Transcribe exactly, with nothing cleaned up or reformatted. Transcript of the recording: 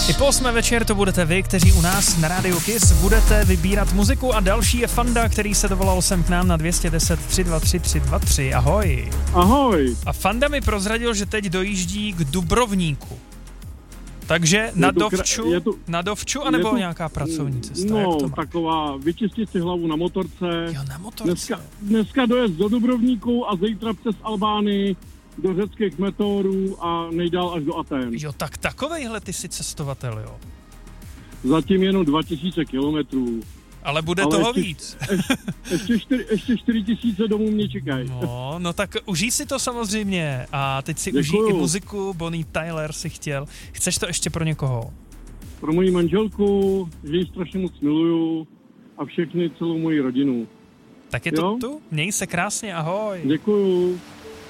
I po osmé večer to budete vy, kteří u nás na Rádiu Kiss budete vybírat muziku a další je Fanda, který se dovolal sem k nám na dvě jedna nula tři dva tři tři dva tři. Ahoj. Ahoj. A Fanda mi prozradil, že teď dojíždí k Dubrovníku. Takže na Dovču, kra- to, na Dovču, anebo to, nějaká pracovní cesta? No, taková vyčistit si hlavu na motorce. Jo, na motorce. Dneska, dneska dojezd do Dubrovníku a zítra přes Albánii do řeckých meteorů a nejdál až do Aten. Jo, tak takovejhle ty jsi cestovatel, jo? Zatím jenom dva tisíce kilometrů. Ale bude Ale toho ještě, víc. Ještě, čtyři, ještě čtyři tisíce domů mě čekají. No, no tak užij si to samozřejmě. A teď si Děkuju. užij i muziku, Bonnie Tyler si chtěl. Chceš to ještě pro někoho? Pro moji manželku, že ji strašně moc miluju a všechny, celou moji rodinu. Tak je to jo? tu? Měj se krásně, ahoj. Děkuju.